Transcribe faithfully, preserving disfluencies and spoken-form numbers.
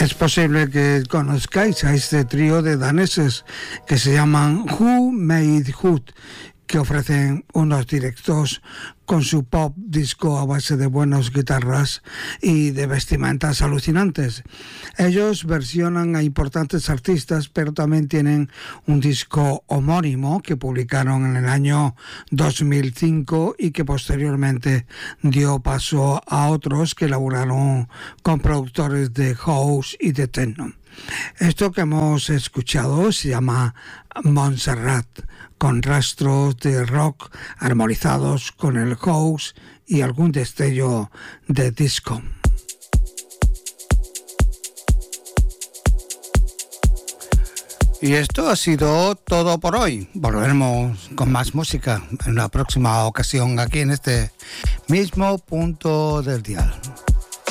Es posible que conozcáis a este trío de daneses que se llaman Who Made Hood, que ofrecen unos directos con su pop disco a base de buenas guitarras y de vestimentas alucinantes. Ellos versionan a importantes artistas, pero también tienen un disco homónimo que publicaron en el año dos mil cinco y que posteriormente dio paso a otros que elaboraron con productores de house y de techno. Esto que hemos escuchado se llama Montserrat, con rastros de rock armonizados con el house y algún destello de disco. Y esto ha sido todo por hoy. Volveremos con más música en una próxima ocasión aquí en este mismo punto del dial.